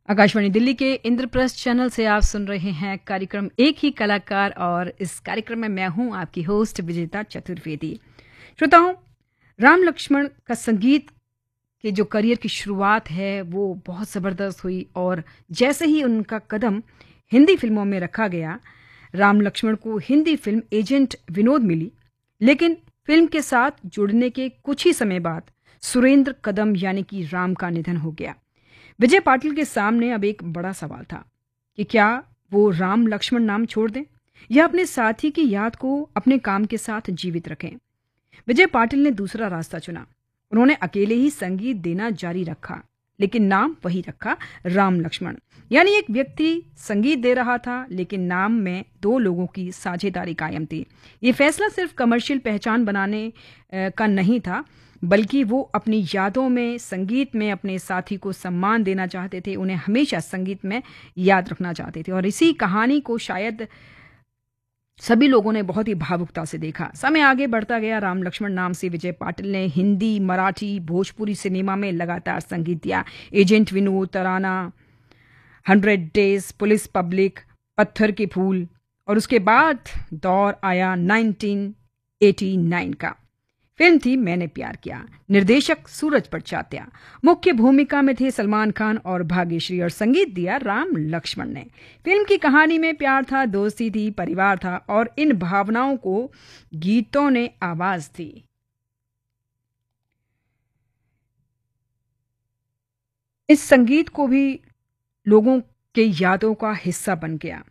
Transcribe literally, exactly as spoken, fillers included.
आकाशवाणी दिल्ली के इंद्रप्रस्थ चैनल से आप सुन रहे हैं कार्यक्रम एक ही कलाकार और इस कार्यक्रम में मैं हूं आपकी होस्ट विजेता चतुर्वेदी। श्रोताओं, राम लक्ष्मण का संगीत के जो करियर की शुरुआत है वो बहुत ज़बरदस्त हुई और जैसे ही उनका कदम हिंदी फिल्मों में रखा गया, राम लक्ष्मण को हिंदी फिल्म एजेंट विनोद मिली। लेकिन फिल्म के साथ जुड़ने के कुछ ही समय बाद सुरेंद्र कदम यानी कि राम का निधन हो गया। विजय पाटिल के सामने अब एक बड़ा सवाल था कि क्या वो राम लक्ष्मण नाम छोड़ दें या अपने साथी की याद को अपने काम के साथ जीवित रखें। विजय पाटिल ने दूसरा रास्ता चुना। उन्होंने अकेले ही संगीत देना जारी रखा, लेकिन नाम वही रखा, राम लक्ष्मण। यानी एक व्यक्ति संगीत दे रहा था लेकिन नाम में दो लोगों की साझेदारी कायम थी। ये फैसला सिर्फ कमर्शियल पहचान बनाने अ, का नहीं था, बल्कि वो अपनी यादों में, संगीत में अपने साथी को सम्मान देना चाहते थे, उन्हें हमेशा संगीत में याद रखना चाहते थे। और इसी कहानी को शायद सभी लोगों ने बहुत ही भावुकता से देखा। समय आगे बढ़ता गया। राम लक्ष्मण नाम से विजय पाटिल ने हिंदी, मराठी, भोजपुरी सिनेमा में लगातार संगीत दिया। एजेंट विनोद, तराना, हंड्रेड डेज, पुलिस पब्लिक, पत्थर के फूल, और उसके बाद दौर आया नाइनटीन एटी नाइन का। फिल्म थी मैंने प्यार किया। निर्देशक सूरज पटचात्या, मुख्य भूमिका में थे सलमान खान और भाग्यश्री, और संगीत दिया राम लक्ष्मण ने। फिल्म की कहानी में प्यार था, दोस्ती थी, परिवार था, और इन भावनाओं को गीतों ने आवाज दी। इस संगीत को भी लोगों के यादों का हिस्सा बन गया।